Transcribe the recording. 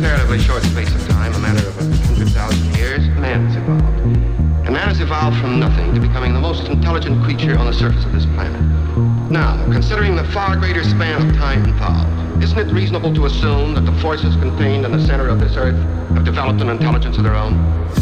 comparatively short space of time, a matter of 100,000 years, man has evolved. And man has evolved from nothing to becoming the most intelligent creature on the surface of this planet. Now, considering the far greater span of time involved, isn't it reasonable to assume that the forces contained in the center of this Earth have developed an intelligence of their own?